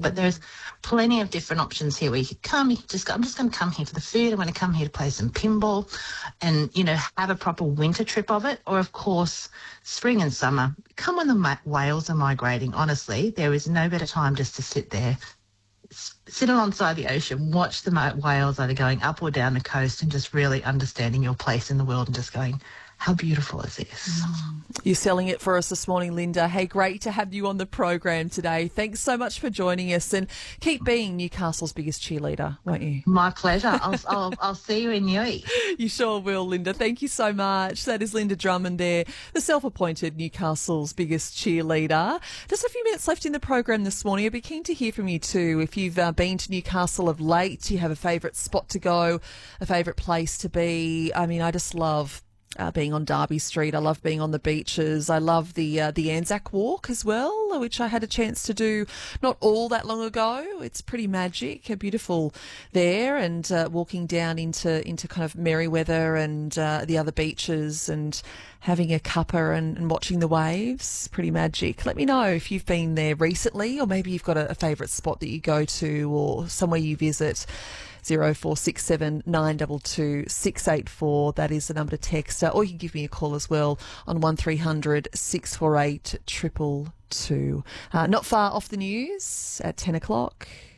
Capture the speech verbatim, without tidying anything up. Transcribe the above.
But there's plenty of different options here where you could come, you could just go, I'm just going to come here for the food, I'm going to come here to play some pinball and, you know, have a proper winter trip of it. Or, of course, spring and summer. Come when the ma- whales are migrating. Honestly, there is no better time just to sit there, s- sit alongside the ocean, watch the ma- whales either going up or down the coast and just really understanding your place in the world and just going, how beautiful is this? You're selling it for us this morning, Linda. Hey, great to have you on the program today. Thanks so much for joining us, and keep being Newcastle's biggest cheerleader, won't you? My pleasure. I'll, I'll, I'll see you in Newey. You sure will, Linda. Thank you so much. That is Linda Drummond there, the self-appointed Newcastle's biggest cheerleader. Just a few minutes left in the program this morning. I'd be keen to hear from you too. If you've uh, been to Newcastle of late, you have a favourite spot to go, a favourite place to be. I mean, I just love Uh, being on Derby Street. I love being on the beaches. I love the uh, the Anzac Walk as well, which I had a chance to do not all that long ago. It's pretty magic, uh, beautiful there, and uh, walking down into into kind of Merriweather and uh, the other beaches and having a cuppa and, and watching the waves. Pretty magic. Let me know if you've been there recently, or maybe you've got a, a favourite spot that you go to or somewhere you visit. zero four six seven nine two two six eight four. That is the number to text. Uh, or you can give me a call as well on one three hundred six four eight two two two. Uh, not far off the news at ten o'clock.